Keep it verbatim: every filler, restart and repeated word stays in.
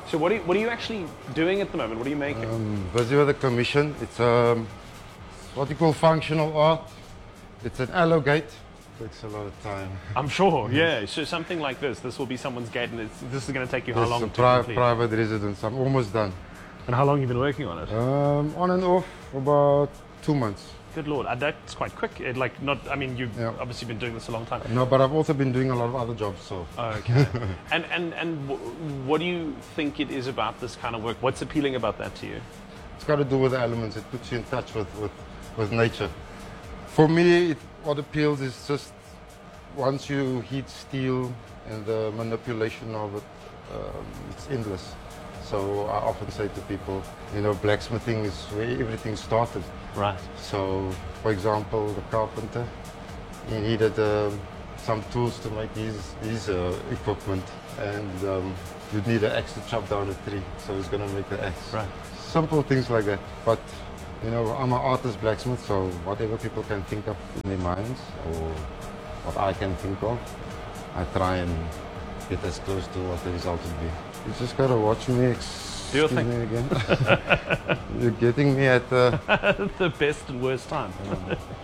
So what are you, what are you actually doing at the moment? What are you making? Um, busy with a commission. It's um, what you call functional art. It's an allo gate. Takes a lot of time. I'm sure, yeah. So something like this, this will be someone's gate, and it's, this is going to take you how It's long a to pri complete? private residence. I'm almost done. And how long have you been working on it? Um, on and off for about two months. Good Lord, uh, that's quite quick. It, like not, I mean, you've Yeah. obviously been doing this a long time. No, but I've also been doing a lot of other jobs. So. Okay. and and and w- what do you think it is about this kind of work? What's appealing about that to you? It's got to do with the elements. It puts you in touch with, with, with nature. For me, it, what appeals is just once you heat steel and the manipulation of it, um, it's endless. So I often say to people, you know, blacksmithing is where everything started. Right. So, for example, the carpenter, he needed um, some tools to make his, his uh, equipment, and um, you'd need an axe to chop down a tree, so he's going to make the axe. Right. Simple things like that. But, you know, I'm an artist blacksmith, so whatever people can think of in their minds, or what I can think of, I try and get as close to what the result would be. You just gotta watch me. Do your Excuse thing. me again. You're getting me at the... The best and worst time.